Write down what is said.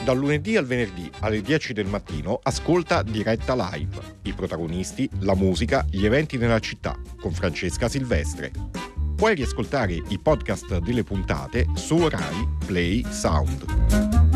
Dal lunedì al venerdì alle 10 del mattino ascolta Diretta Live, i protagonisti, la musica, gli eventi nella città con Francesca Silvestre. Puoi riascoltare i podcast delle puntate su Rai Play Sound.